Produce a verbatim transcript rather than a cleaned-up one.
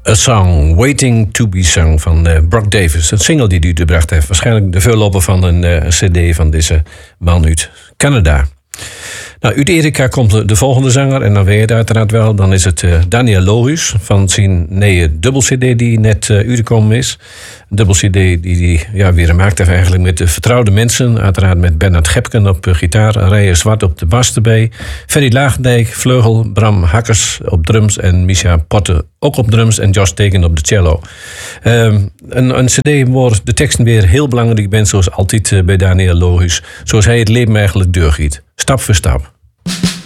A Song, Waiting to be Sung van uh, Brock Davis. Een single die hij uitgebracht heeft. Waarschijnlijk de voorloper van een, uh, een cd van deze man uit Canada. Nou, uit Erika komt de, de volgende zanger. En dan weet je het uiteraard wel. Dan is het uh, Daniel Lohuus van zijn nieuwe dubbel-cd die net uh, uitgekomen is. Een dubbel-cd die hij ja, weer gemaakt heeft eigenlijk met de vertrouwde mensen. Uiteraard met Bernard Gepken op uh, gitaar. Rijer Zwart op de bas erbij. Ferry Laagendijk, vleugel. Bram Hakkers op drums. En Misha Potte ook op drums. En Josh Teken op de cello. Um, een, een cd waar de teksten weer heel belangrijk zijn. Zoals altijd uh, bij Daniel Lohuus. Zoals hij het leven eigenlijk doorgiet. Stap voor stap.